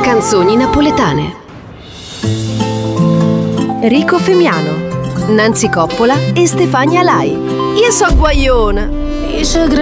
Canzoni napoletane. Rico Femiano, Nancy Coppola e Stefania Lai. Io so guaiona.